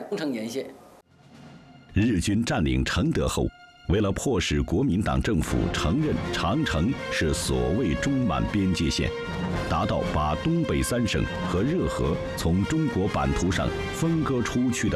东城沿线。 日军占领承德后，为了迫使国民党政府承认长城是所谓中满边界线，达到把东北三省和热河从中国版图上分割出去的